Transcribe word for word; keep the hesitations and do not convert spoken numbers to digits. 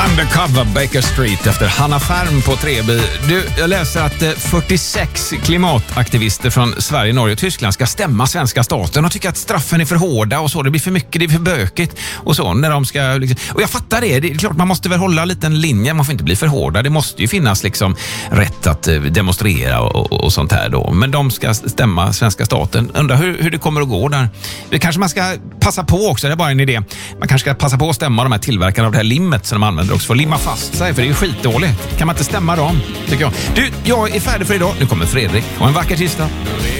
Undercover Baker Street efter Hanna Färm på Treby. Du, jag läser att fyrtiosex klimataktivister från Sverige, Norge och Tyskland ska stämma svenska staten och tycker att straffen är för hårda och så. Det blir för mycket, det är för bökigt och så när de ska liksom. Och jag fattar det. Det är klart man måste väl hålla en liten linje. Man får inte bli för hårda. Det måste ju finnas liksom rätt att demonstrera och, och, och sånt här då. Men de ska stämma svenska staten. Undrar hur, hur det kommer att gå där. Det kanske man ska passa på också. Det är bara en idé. Man kanske ska passa på att stämma de här tillverkarna av det här limmet som de använder också för att limma fast sig, för det är ju skitdåligt. Kan man inte stämma dem, tycker jag. Du, jag är färdig för idag. Nu kommer Fredrik och en vacker tisdag.